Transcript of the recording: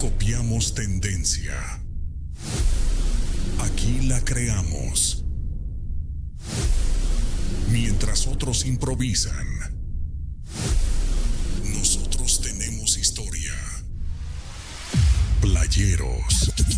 copiamos tendencia. Aquí la creamos. Mientras otros improvisan, nosotros tenemos historia. Playeros.